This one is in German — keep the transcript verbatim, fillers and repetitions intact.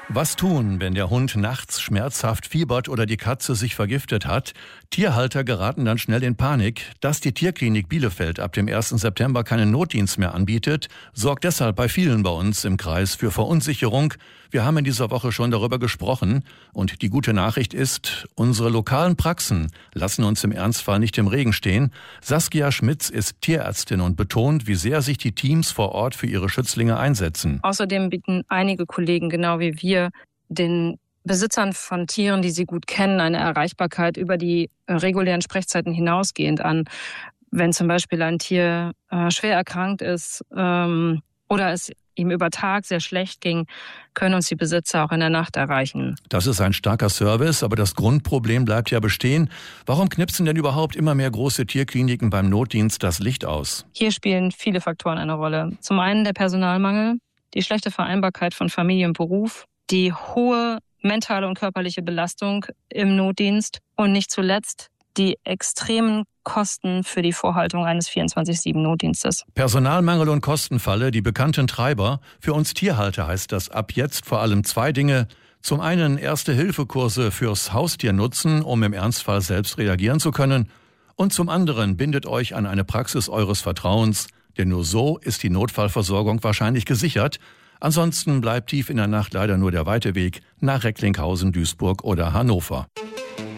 Was tun, wenn der Hund nachts schmerzhaft fiebert oder die Katze sich vergiftet hat? Tierhalter geraten dann schnell in Panik. Dass die Tierklinik Bielefeld ab dem ersten September keinen Notdienst mehr anbietet, sorgt deshalb bei vielen bei uns im Kreis für Verunsicherung. Wir haben in dieser Woche schon darüber gesprochen. Und die gute Nachricht ist, unsere lokalen Praxen lassen uns im Ernstfall nicht im Regen stehen. Saskia Schmitz ist Tierärztin und betont, wie sehr sich die Teams vor Ort für ihre Schützlinge einsetzen. Außerdem bieten einige Kollegen, genau wie wir, den Besitzern von Tieren, die sie gut kennen, eine Erreichbarkeit über die regulären Sprechzeiten hinausgehend an. Wenn zum Beispiel ein Tier äh, schwer erkrankt ist ähm, oder es ihm über Tag sehr schlecht ging, können uns die Besitzer auch in der Nacht erreichen. Das ist ein starker Service, aber das Grundproblem bleibt ja bestehen. Warum knipsen denn überhaupt immer mehr große Tierkliniken beim Notdienst das Licht aus? Hier spielen viele Faktoren eine Rolle. Zum einen der Personalmangel, die schlechte Vereinbarkeit von Familie und Beruf, die hohe mentale und körperliche Belastung im Notdienst und nicht zuletzt die extremen Kosten für die Vorhaltung eines vierundzwanzig sieben Notdienstes. Personalmangel und Kostenfalle, die bekannten Treiber. Für uns Tierhalter heißt das ab jetzt vor allem zwei Dinge. Zum einen Erste-Hilfe-Kurse fürs Haustier nutzen, um im Ernstfall selbst reagieren zu können. Und zum anderen bindet euch an eine Praxis eures Vertrauens, denn nur so ist die Notfallversorgung wahrscheinlich gesichert. Ansonsten bleibt tief in der Nacht leider nur der weite Weg nach Recklinghausen, Duisburg oder Hannover.